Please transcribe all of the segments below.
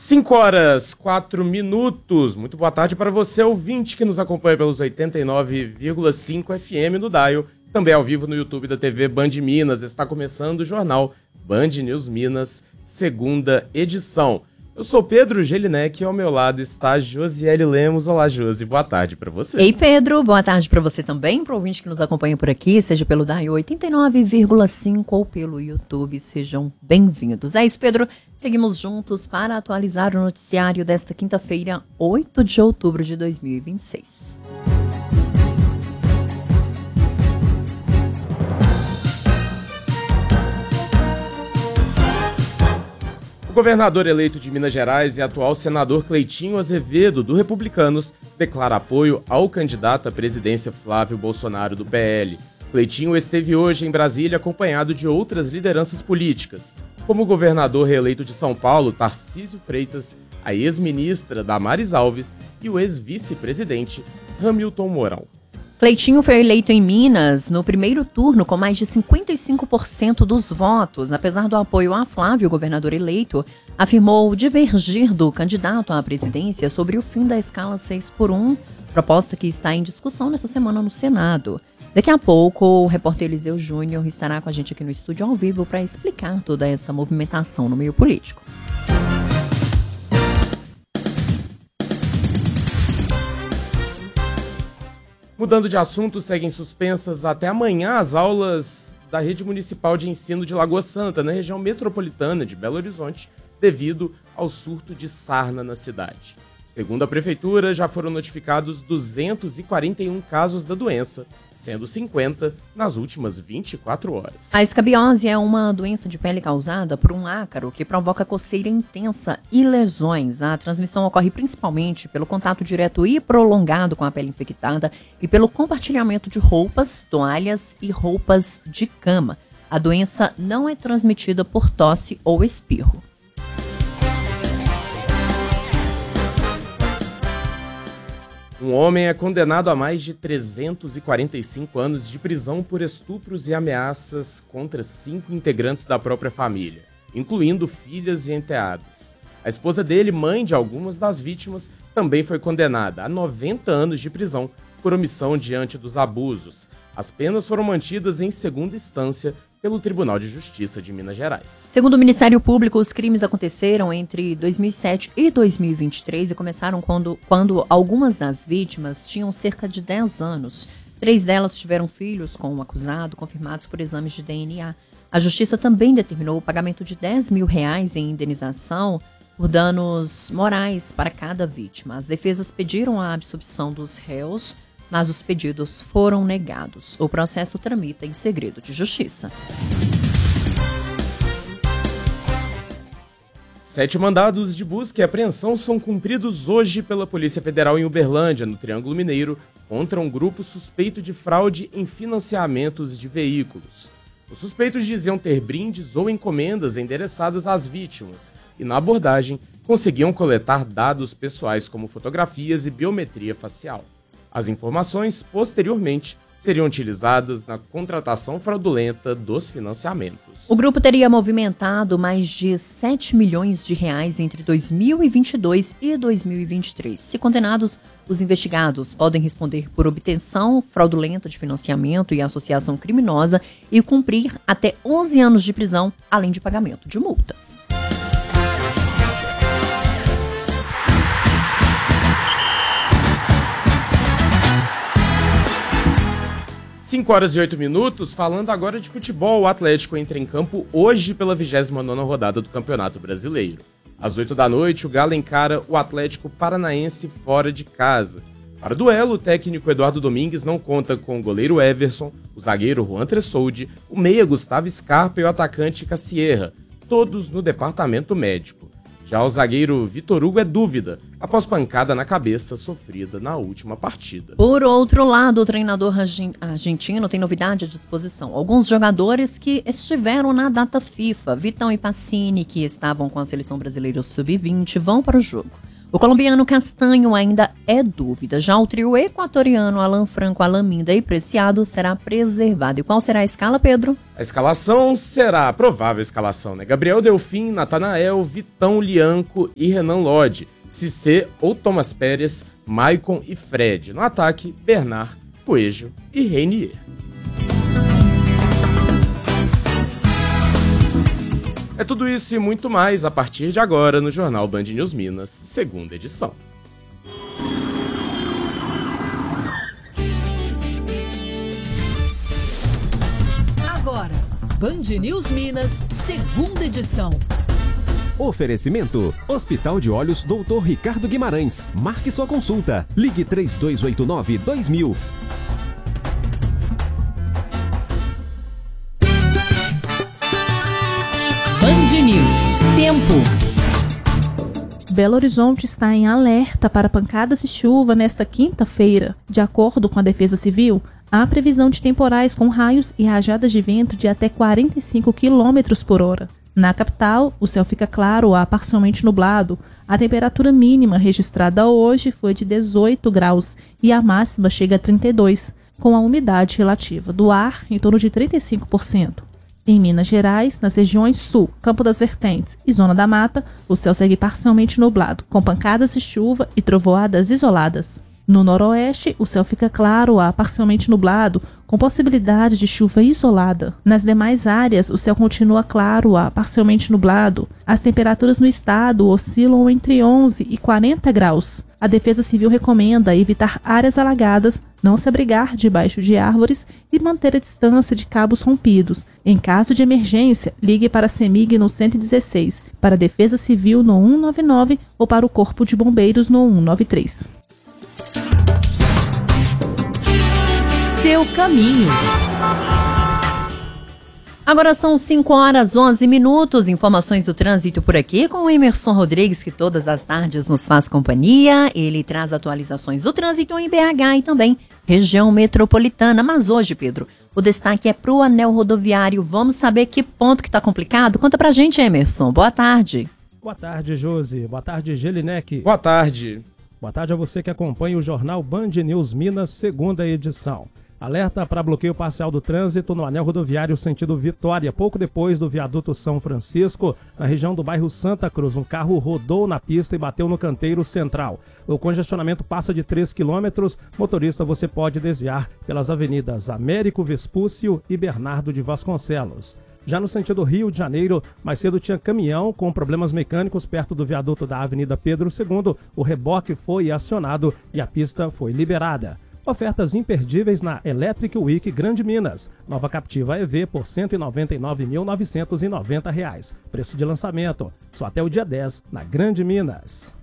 5h04. Muito boa tarde para você, ouvinte, que nos acompanha pelos 89,5 FM no Dial, também ao vivo no YouTube da TV Band Minas. Está começando o jornal Band News Minas, segunda edição. Eu sou Pedro Gelinek e ao meu lado está Josiele Lemos. Olá, Josi, boa tarde para você. Ei, Pedro, boa tarde para você também, para o ouvinte que nos acompanha por aqui, seja pelo DAI 89,5 ou pelo YouTube, sejam bem-vindos. É isso, Pedro, seguimos juntos para atualizar o noticiário desta quinta-feira, 8 de outubro de 2026. O governador eleito de Minas Gerais e atual senador Cleitinho Azevedo, do Republicanos, declara apoio ao candidato à presidência Flávio Bolsonaro, do PL. Cleitinho esteve hoje em Brasília acompanhado de outras lideranças políticas, como o governador reeleito de São Paulo, Tarcísio Freitas, a ex-ministra Damares Alves e o ex-vice-presidente Hamilton Mourão. Cleitinho foi eleito em Minas no primeiro turno com mais de 55% dos votos. Apesar do apoio a Flávio, o governador eleito afirmou divergir do candidato à presidência sobre o fim da escala 6x1, proposta que está em discussão nessa semana no Senado. Daqui a pouco, o repórter Eliseu Júnior estará com a gente aqui no estúdio ao vivo para explicar toda essa movimentação no meio político. Mudando de assunto, seguem suspensas até amanhã as aulas da Rede Municipal de Ensino de Lagoa Santa, na região metropolitana de Belo Horizonte, devido ao surto de sarna na cidade. Segundo a Prefeitura, já foram notificados 241 casos da doença, sendo 50 nas últimas 24 horas. A escabiose é uma doença de pele causada por um ácaro que provoca coceira intensa e lesões. A transmissão ocorre principalmente pelo contato direto e prolongado com a pele infectada e pelo compartilhamento de roupas, toalhas e roupas de cama. A doença não é transmitida por tosse ou espirro. Um homem é condenado a mais de 345 anos de prisão por estupros e ameaças contra 5 integrantes da própria família, incluindo filhas e enteadas. A esposa dele, mãe de algumas das vítimas, também foi condenada a 90 anos de prisão por omissão diante dos abusos. As penas foram mantidas em segunda instância pelo Tribunal de Justiça de Minas Gerais. Segundo o Ministério Público, os crimes aconteceram entre 2007 e 2023 e começaram quando algumas das vítimas tinham cerca de 10 anos. 3 delas tiveram filhos com o acusado, confirmados por exames de DNA. A Justiça também determinou o pagamento de R$10 mil em indenização por danos morais para cada vítima. As defesas pediram a absolvição dos réus, mas os pedidos foram negados. O processo tramita em segredo de justiça. 7 mandados de busca e apreensão são cumpridos hoje pela Polícia Federal em Uberlândia, no Triângulo Mineiro, contra um grupo suspeito de fraude em financiamentos de veículos. Os suspeitos diziam ter brindes ou encomendas endereçadas às vítimas e, na abordagem, conseguiam coletar dados pessoais como fotografias e biometria facial. As informações, posteriormente, seriam utilizadas na contratação fraudulenta dos financiamentos. O grupo teria movimentado mais de R$7 milhões entre 2022 e 2023. Se condenados, os investigados podem responder por obtenção fraudulenta de financiamento e associação criminosa e cumprir até 11 anos de prisão, além de pagamento de multa. 5h08, falando agora de futebol. O Atlético entra em campo hoje pela 29ª rodada do Campeonato Brasileiro. Às 8 da noite, o Galo encara o Atlético Paranaense fora de casa. Para o duelo, o técnico Eduardo Domingues não conta com o goleiro Everson, o zagueiro Juan Tressoldi, o meia Gustavo Scarpa e o atacante Cassierra, todos no departamento médico. Já o zagueiro Vitor Hugo é dúvida, após pancada na cabeça sofrida na última partida. Por outro lado, o treinador argentino tem novidade à disposição. Alguns jogadores que estiveram na data FIFA, Vitão e Pacini, que estavam com a seleção brasileira sub-20, vão para o jogo. O colombiano Castanho ainda é dúvida. Já o trio equatoriano Alan Franco, Alaminda e Preciado será preservado. E qual será a escala, Pedro? A escalação será a provável escalação, né? Gabriel Delfim, Natanael, Vitão Lianco e Renan Lodge. Cissé ou Thomas Pérez, Maicon e Fred. No ataque, Bernard, Coelho e Reinier. É tudo isso e muito mais a partir de agora no Jornal Band News Minas, segunda edição. Agora, Band News Minas, segunda edição. Oferecimento: Hospital de Olhos Dr. Ricardo Guimarães. Marque sua consulta. Ligue 3289-2000. Band News. Tempo. Belo Horizonte está em alerta para pancadas de chuva nesta quinta-feira. De acordo com a Defesa Civil, há previsão de temporais com raios e rajadas de vento de até 45 km por hora. Na capital, o céu fica claro a parcialmente nublado. A temperatura mínima registrada hoje foi de 18 graus e a máxima chega a 32, com a umidade relativa do ar em torno de 35%. Em Minas Gerais, nas regiões Sul, Campo das Vertentes e Zona da Mata, o céu segue parcialmente nublado, com pancadas de chuva e trovoadas isoladas. No Noroeste, o céu fica claro a parcialmente nublado, com possibilidade de chuva isolada. Nas demais áreas, o céu continua claro a parcialmente nublado. As temperaturas no estado oscilam entre 11 e 40 graus. A Defesa Civil recomenda evitar áreas alagadas, não se abrigar debaixo de árvores e manter a distância de cabos rompidos. Em caso de emergência, ligue para a CEMIG no 116, para a Defesa Civil no 199 ou para o Corpo de Bombeiros no 193. Seu caminho. Agora são 5h11. Informações do trânsito por aqui com o Emerson Rodrigues, que todas as tardes nos faz companhia. Ele traz atualizações do trânsito em BH e também região metropolitana. Mas hoje, Pedro, o destaque é para o anel rodoviário. Vamos saber que ponto que está complicado? Conta pra gente, Emerson. Boa tarde. Boa tarde, Josi. Boa tarde, Gelinek. Boa tarde. Boa tarde a você que acompanha o Jornal Band News Minas, segunda edição. Alerta para bloqueio parcial do trânsito no anel rodoviário sentido Vitória, pouco depois do viaduto São Francisco, na região do bairro Santa Cruz. Um carro rodou na pista e bateu no canteiro central. O congestionamento passa de 3 quilômetros. Motorista, você pode desviar pelas avenidas Américo Vespúcio e Bernardo de Vasconcelos. Já no sentido Rio de Janeiro, mais cedo tinha caminhão com problemas mecânicos perto do viaduto da Avenida Pedro II. O reboque foi acionado e a pista foi liberada. Ofertas imperdíveis na Electric Week Grande Minas. Nova Captiva EV por R$ 199.990. Preço de lançamento. Só até o dia 10 na Grande Minas.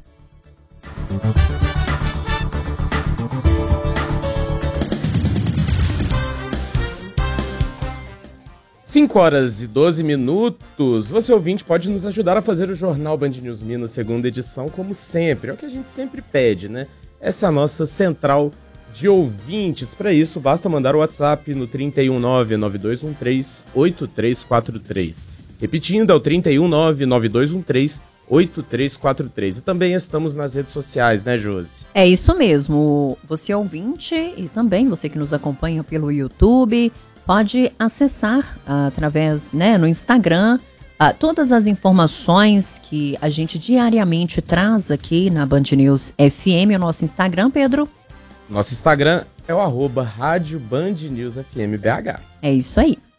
5h12. Você, ouvinte, pode nos ajudar a fazer o Jornal Band News Minas, segunda edição, como sempre. É o que a gente sempre pede, né? Essa é a nossa central de ouvintes. Para isso, basta mandar o WhatsApp no 319-9213-8343. Repetindo, é o 319-9213-8343. E também estamos nas redes sociais, né, Josi? É isso mesmo. Você ouvinte e também você que nos acompanha pelo YouTube, pode acessar através, no Instagram, todas as informações que a gente diariamente traz aqui na Band News FM. O nosso Instagram, Pedro? Nosso Instagram é o @Rádio Band News FM BH. É isso aí.